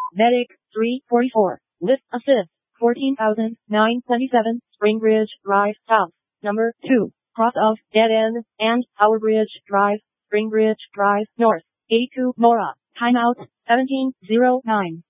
Medic 344. Lift assist 14,927. Springbridge Drive South. Number 2. Cross of Dead End and Tower Bridge Drive. Springbridge Drive North. A2 Mora. Timeout 1709.